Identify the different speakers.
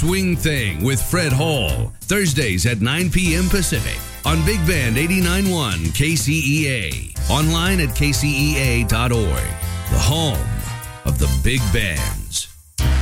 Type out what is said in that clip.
Speaker 1: Swing Thing with Fred Hall, Thursdays at 9 p.m. Pacific on Big Band 89.1 KCEA. Online at kcea.org, the home of the big bands.